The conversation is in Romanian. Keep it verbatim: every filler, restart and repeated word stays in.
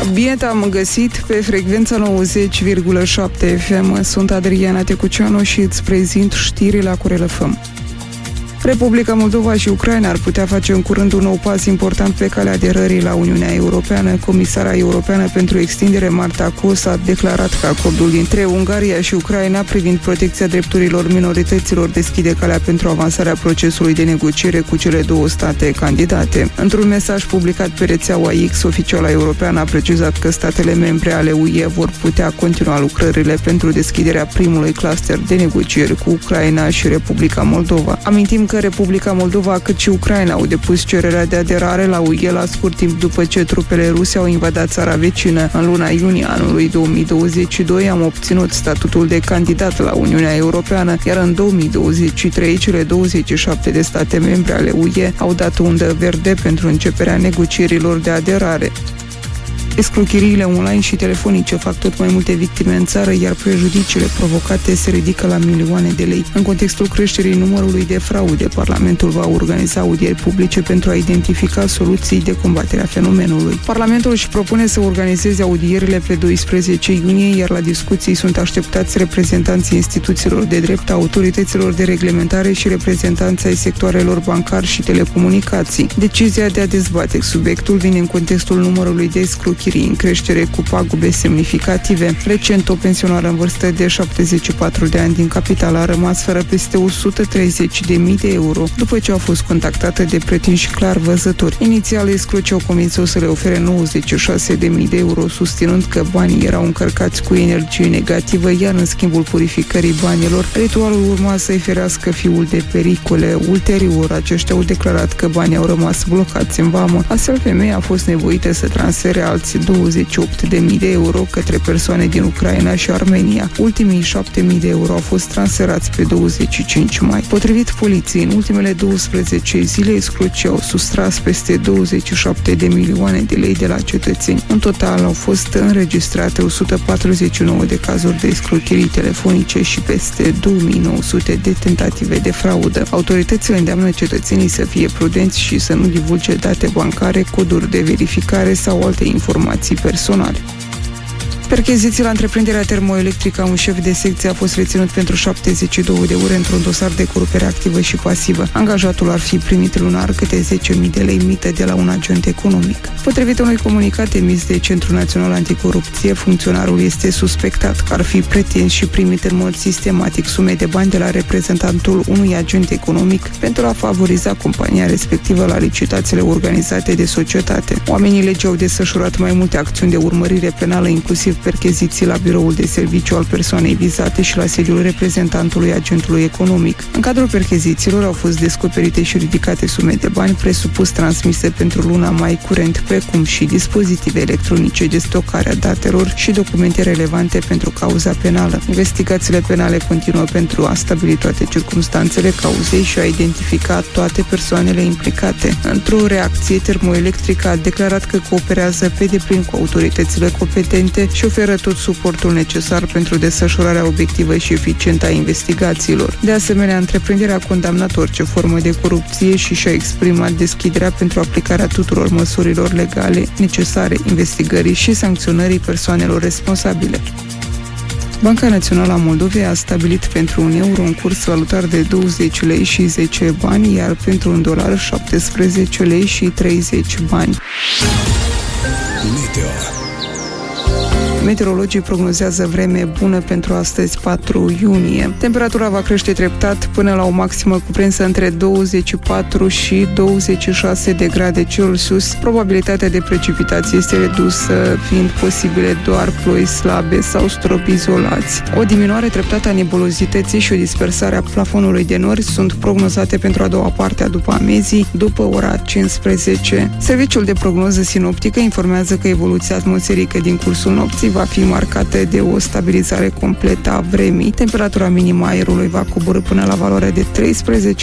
Bine te-am găsit pe frecvența nouăzeci virgulă șapte F M. Sunt Adriana Tecuceanu și îți prezint știrile la Curel F M. Republica Moldova și Ucraina ar putea face în curând un nou pas important pe calea aderării la Uniunea Europeană. Comisara Europeană pentru Extindere, Marta Kos, a declarat că acordul dintre Ungaria și Ucraina privind protecția drepturilor minorităților deschide calea pentru avansarea procesului de negociere cu cele două state candidate. Într-un mesaj publicat pe rețeaua X, oficiala europeană a precizat că statele membre ale U E vor putea continua lucrările pentru deschiderea primului cluster de negocieri cu Ucraina și Republica Moldova. Amintim că Republica Moldova cât și Ucraina au depus cererea de aderare la U E la scurt timp după ce trupele ruse au invadat țara vecină. În luna iunie anului două mii douăzeci și doi am obținut statutul de candidat la Uniunea Europeană, iar în două mii douăzeci și trei cele douăzeci și șapte de state membre ale U E au dat undă verde pentru începerea negocierilor de aderare. Escrocheriile online și telefonice fac tot mai multe victime în țară, iar prejudiciile provocate se ridică la milioane de lei. În contextul creșterii numărului de fraude, Parlamentul va organiza audieri publice pentru a identifica soluții de combatere a fenomenului. Parlamentul își propune să organizeze audierile pe doisprezece iunie, iar la discuții sunt așteptați reprezentanții instituțiilor de drept, autorităților de reglementare și reprezentanții ai sectoarelor bancar și telecomunicații. Decizia de a dezbate subiectul vine în contextul numărului de escrocheri în creștere cu pagube semnificative. Recent, o pensionară în vârstă de șaptezeci și patru de ani din capitală a rămas fără peste o sută treizeci de mii de euro după ce a fost contactată de pretinși clar văzători. Inițial, escrocii au convins-o să le ofere nouăzeci și șase de mii de euro, susținând că banii erau încărcați cu energie negativă, iar în schimbul purificării banilor, ritualul urma să-i ferească fiul de pericole. Ulterior, aceștia au declarat că banii au rămas blocați în vamă. Astfel, femeia a fost nevoită să transfere alți douăzeci și opt de mii de euro către persoane din Ucraina și Armenia. Ultimii șapte mii de euro au fost transferați pe douăzeci și cinci mai. Potrivit poliției, în ultimele douăsprezece zile, escrocii au sustras peste douăzeci și șapte de milioane de lei de la cetățeni. În total au fost înregistrate o sută patruzeci și nouă de cazuri de escrocherii telefonice și peste două mii nouă sute de tentative de fraudă. Autoritățile îndeamnă cetățenii să fie prudenți și să nu divulge date bancare, coduri de verificare sau alte informații personale. Percheziții la întreprinderea termoelectrică a un șef de secție a fost reținut pentru șaptezeci și două de ore într-un dosar de corupere activă și pasivă. Angajatul ar fi primit lunar câte zece mii de lei mită de la un agent economic. Potrivit unui comunicat emis de Centrul Național Anticorupție, funcționarul este suspectat că ar fi pretins și primit în mod sistematic sume de bani de la reprezentantul unui agent economic pentru a favoriza compania respectivă la licitațiile organizate de societate. Oamenii legii au desfășurat mai multe acțiuni de urmărire penală, inclusiv percheziții la biroul de serviciu al persoanei vizate și la sediul reprezentantului agentului economic. În cadrul perchezițiilor au fost descoperite și ridicate sume de bani presupus transmise pentru luna mai curent, precum și dispozitive electronice de stocare a datelor și documente relevante pentru cauza penală. Investigațiile penale continuă pentru a stabili toate circumstanțele cauzei și a identifica toate persoanele implicate. Într-o reacție, Termoelectrica a declarat că cooperează pe deplin cu autoritățile competente și oferă tot suportul necesar pentru desfășurarea obiectivă și eficientă a investigațiilor. De asemenea, întreprinderea a condamnat orice formă de corupție și și-a exprimat deschiderea pentru aplicarea tuturor măsurilor legale necesare investigării și sancționării persoanelor responsabile. Banca Națională a Moldovei a stabilit pentru un euro un curs valutar de douăzeci lei și zece bani, iar pentru un dolar șaptesprezece lei și treizeci bani. Meteo. Meteorologii prognozează vreme bună pentru astăzi, patru iunie. Temperatura va crește treptat până la o maximă cuprinsă între douăzeci și patru și douăzeci și șase de grade Celsius. Probabilitatea de precipitații este redusă, fiind posibile doar ploi slabe sau stropi izolați. O diminuare treptată a nebulozității și o dispersare a plafonului de nori sunt prognozate pentru a doua parte a după amiezii, după ora cincisprezece. Serviciul de prognoză sinoptică informează că evoluția atmosferică din cursul nopții va fi marcată de o stabilizare completă a vremii. Temperatura minimă a aerului va coborî până la valoarea de treisprezece